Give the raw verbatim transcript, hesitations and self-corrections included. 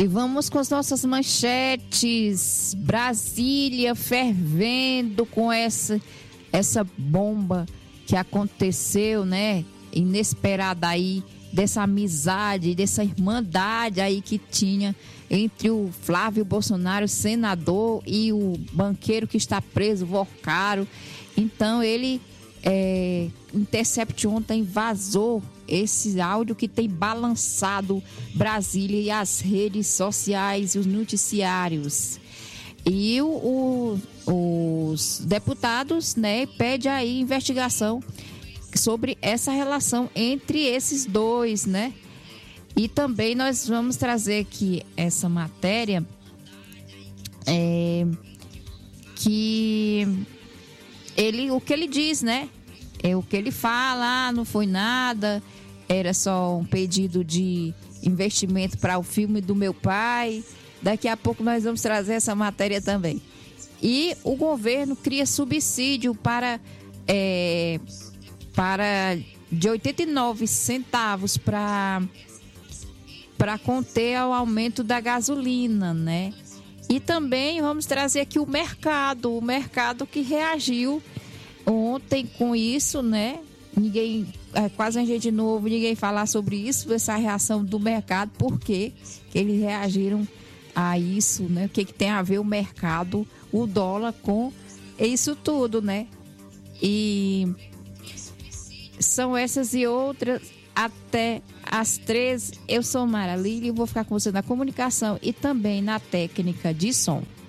E vamos com as nossas manchetes. Brasília fervendo com essa, essa bomba que aconteceu, né? Inesperada aí, dessa amizade, dessa irmandade aí que tinha entre o Flávio Bolsonaro, senador, e o banqueiro que está preso, Vorcaro. Então ele, é, Intercept ontem vazou esse áudio que tem balançado Brasília e as redes sociais e os noticiários. E o, o, os deputados, né, pedem aí investigação sobre essa relação entre esses dois, né? E também nós vamos trazer aqui essa matéria é, que ele, o que ele diz, né? É o que ele fala, ah, não foi nada, era só um pedido de investimento para o filme do meu pai. Daqui a pouco nós vamos trazer essa matéria também. E o governo cria subsídio para, é, para de oitenta e nove centavos para para conter o aumento da gasolina, né? E também vamos trazer aqui o mercado, o mercado que reagiu ontem com isso, né? Ninguém, quase a gente não ouve ninguém falar sobre isso, essa reação do mercado, por que eles reagiram a isso, né? O que, que tem a ver o mercado, o dólar com isso tudo, né? E são essas e outras até às treze. Eu sou Mara Lília e vou ficar com você na comunicação e também na técnica de som.